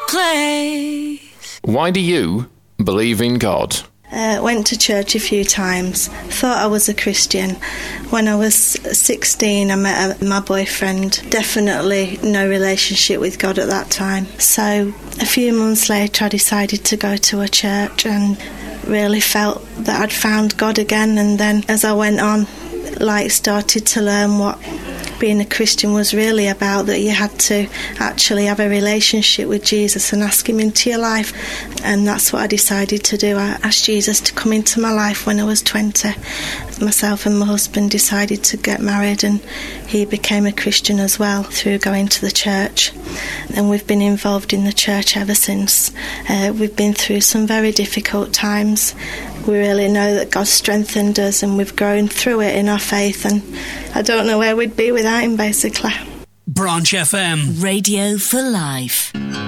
place. Why do you believe in God? Went to church a few times, thought I was a Christian. When I was 16, I met my boyfriend. Definitely no relationship with God at that time. So a few months later, I decided to go to a church and really felt that I'd found God again. And then as I went on, started to learn what being a Christian was really about, that you had to actually have a relationship with Jesus and ask him into your life. And that's what I decided to do. I asked Jesus to come into my life when I was 20. Myself and my husband decided to get married, and he became a Christian as well through going to the church. And we've been involved in the church ever since. We've been through some very difficult times. We really know that God strengthened us, and we've grown through it in our faith, and I don't know where we'd be without him, basically. Branch FM. Radio for life.